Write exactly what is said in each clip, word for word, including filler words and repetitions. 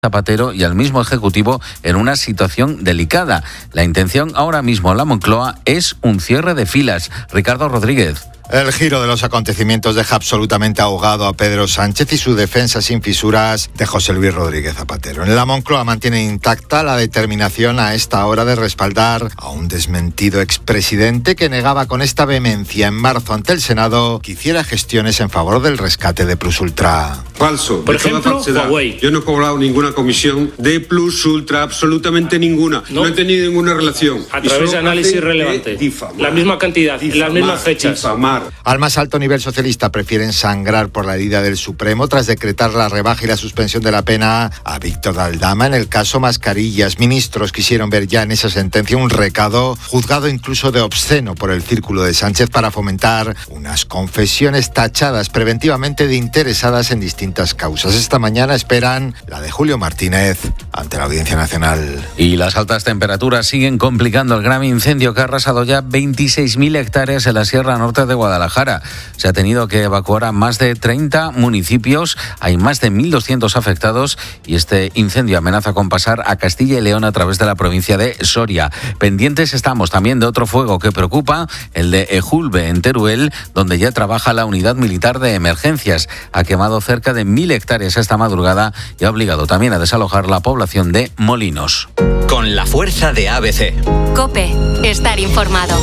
Zapatero y al mismo Ejecutivo en una situación delicada. La intención ahora mismo en la Moncloa es un cierre de filas. Ricardo Rodríguez. El giro de los acontecimientos deja absolutamente ahogado a Pedro Sánchez y su defensa sin fisuras de José Luis Rodríguez Zapatero. En la Moncloa mantiene intacta la determinación a esta hora de respaldar a un desmentido expresidente que negaba con esta vehemencia en marzo ante el Senado que hiciera gestiones en favor del rescate de Plus Ultra. Falso. Por ejemplo, Huawei. Yo no he cobrado ninguna comisión de Plus Ultra, absolutamente ninguna. No, no he tenido ninguna relación. A través de análisis relevante. La misma cantidad, difamar, las mismas fechas. Difamar. Al más alto nivel socialista prefieren sangrar por la herida del Supremo tras decretar la rebaja y la suspensión de la pena a Víctor Aldama en el caso Mascarillas. Ministros quisieron ver ya en esa sentencia un recado, juzgado incluso de obsceno por el círculo de Sánchez para fomentar unas confesiones tachadas preventivamente de interesadas en distintas causas. Esta mañana esperan la de Julio Martínez ante la Audiencia Nacional. Y las altas temperaturas siguen complicando el grave incendio que ha arrasado ya veintiséis mil hectáreas en la Sierra Norte de Guadalajara. Guadalajara. Se ha tenido que evacuar a más de treinta municipios, hay más de mil doscientos afectados y este incendio amenaza con pasar a Castilla y León a través de la provincia de Soria. Pendientes estamos también de otro fuego que preocupa, el de Ejulbe en Teruel, donde ya trabaja la unidad militar de emergencias. Ha quemado cerca de mil hectáreas esta madrugada y ha obligado también a desalojar la población de Molinos. Con la fuerza de A B C. COPE, estar informado.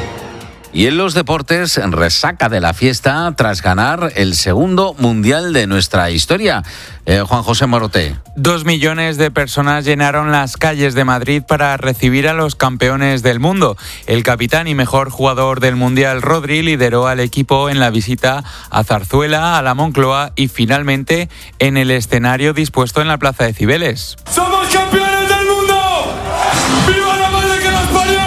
Y en los deportes, resaca de la fiesta tras ganar el segundo mundial de nuestra historia. Eh, Juan José Morote. Dos millones de personas llenaron las calles de Madrid para recibir a los campeones del mundo. El capitán y mejor jugador del mundial, Rodri, lideró al equipo en la visita a Zarzuela, a la Moncloa y finalmente en el escenario dispuesto en la Plaza de Cibeles. ¡Somos campeones del mundo! ¡Viva la madre que nos parió!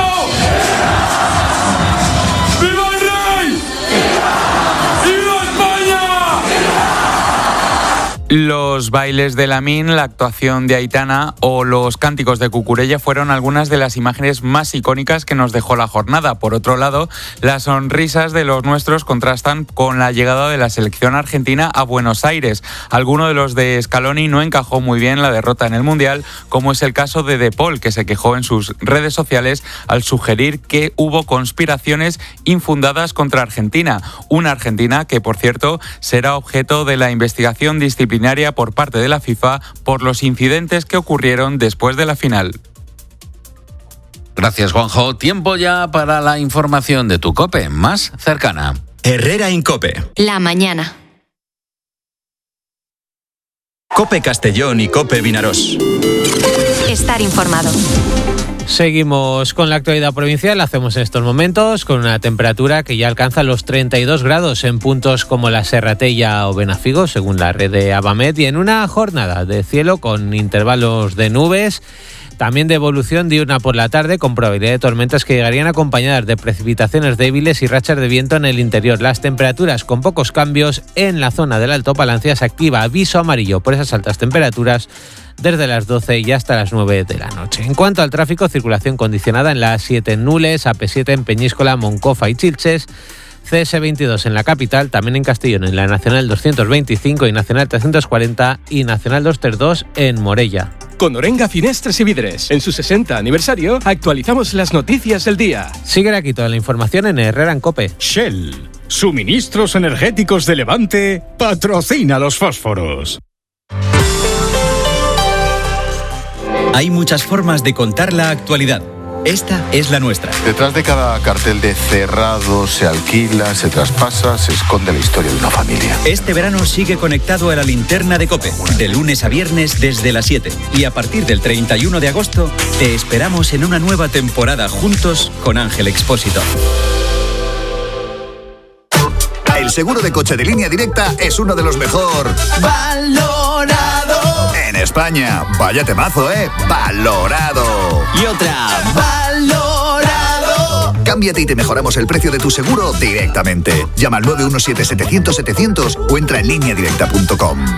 Los bailes de Lamine, la actuación de Aitana o los cánticos de Cucurella fueron algunas de las imágenes más icónicas que nos dejó la jornada. Por otro lado, las sonrisas de los nuestros contrastan con la llegada de la selección argentina a Buenos Aires. Alguno de los de Scaloni no encajó muy bien la derrota en el Mundial, como es el caso de De Paul, que se quejó en sus redes sociales al sugerir que hubo conspiraciones infundadas contra Argentina. Una Argentina que, por cierto, será objeto de la investigación disciplinaria por parte de la FIFA por los incidentes que ocurrieron después de la final. Gracias, Juanjo. Tiempo ya para la información de tu COPE más cercana. Herrera Incope. La mañana. COPE Castellón y COPE Vinarós. Estar informado. Seguimos con la actualidad provincial, hacemos en estos momentos con una temperatura que ya alcanza los treinta y dos grados en puntos como la Serratella o Benafigo, según la red de Abamet, y en una jornada de cielo con intervalos de nubes, también de evolución diurna por la tarde, con probabilidad de tormentas que llegarían acompañadas de precipitaciones débiles y rachas de viento en el interior. Las temperaturas con pocos cambios en la zona del Alto Palancia. Se activa aviso amarillo por esas altas temperaturas desde las doce y hasta las nueve de la noche. En cuanto al tráfico, circulación condicionada en la A siete en Nules, A P siete en Peñíscola, Moncofa y Chilches, C S veintidós en la capital, también en Castellón en la Nacional doscientos veinticinco y Nacional trescientos cuarenta y Nacional doscientos treinta y dos en Morella. Con Orenga Finestres y Vidres, en su sesenta aniversario, actualizamos las noticias del día. Sigue aquí toda la información en Herrera en COPE. Shell, suministros energéticos de Levante, patrocina los fósforos. Hay muchas formas de contar la actualidad. Esta es la nuestra. Detrás de cada cartel de cerrado, se alquila, se traspasa, se esconde la historia de una familia. Este verano sigue conectado a la linterna de COPE, de lunes a viernes desde las siete. Y a partir del treinta y uno de agosto, te esperamos en una nueva temporada juntos con Ángel Expósito. El seguro de coche de Línea Directa es uno de los mejor valorado en España. Vaya temazo, ¿eh? Valorado. Y otra. Valorado. Cámbiate y te mejoramos el precio de tu seguro directamente. Llama al nueve uno siete setecientos setecientos o entra en línea directa punto com.